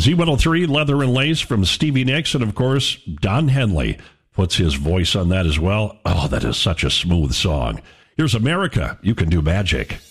Z103, Leather and Lace from Stevie Nicks, and of course, Don Henley puts his voice on that as well. Oh, that is such a smooth song. Here's America, You Can Do Magic.